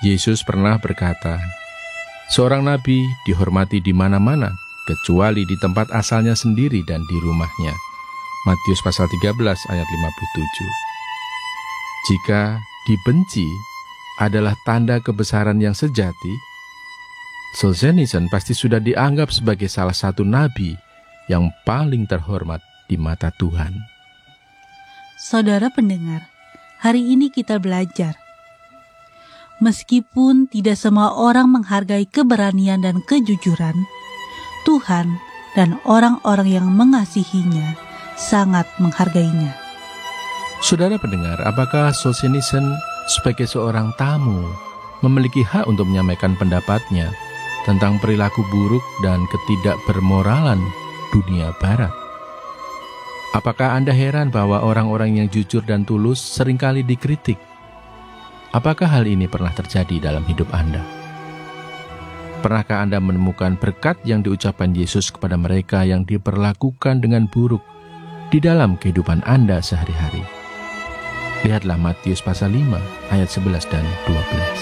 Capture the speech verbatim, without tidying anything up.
Yesus pernah berkata, "Seorang nabi dihormati di mana-mana, kecuali di tempat asalnya sendiri dan di rumahnya." Matius pasal tiga belas ayat lima puluh tujuh. Jika dibenci adalah tanda kebesaran yang sejati, Solzhenitsyn pasti sudah dianggap sebagai salah satu nabi yang paling terhormat di mata Tuhan. Saudara pendengar, hari ini kita belajar. Meskipun tidak semua orang menghargai keberanian dan kejujuran, Tuhan dan orang-orang yang mengasihinya sangat menghargainya. Saudara pendengar, apakah Solzhenitsyn sebagai seorang tamu memiliki hak untuk menyampaikan pendapatnya tentang perilaku buruk dan ketidakbermoralan dunia barat? Apakah Anda heran bahwa orang-orang yang jujur dan tulus seringkali dikritik? Apakah hal ini pernah terjadi dalam hidup Anda? Pernahkah Anda menemukan berkat yang diucapkan Yesus kepada mereka yang diperlakukan dengan buruk di dalam kehidupan Anda sehari-hari? Lihatlah Matius pasal lima ayat sebelas dan dua belas.